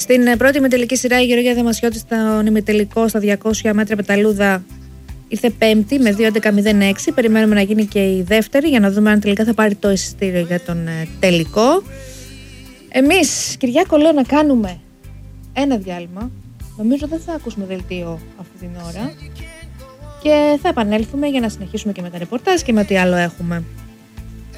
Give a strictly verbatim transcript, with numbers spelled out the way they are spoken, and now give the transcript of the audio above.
Στην πρώτη ημιτελική σειρά η Γεωργία Δαμασιώτη στον ημιτελικό στα διακόσια μέτρα πεταλούδα ήρθε πέμπτη με δύο έντεκα μηδέν έξι. Περιμένουμε να γίνει και η δεύτερη για να δούμε αν τελικά θα πάρει το εισιτήριο για τον τελικό. Εμείς, Κυριάκο, λέω να κάνουμε ένα διάλειμμα. Νομίζω δεν θα ακούσουμε δελτίο αυτή την ώρα. Και θα επανέλθουμε για να συνεχίσουμε και με τα ρεπορτάζ και με ό,τι άλλο έχουμε.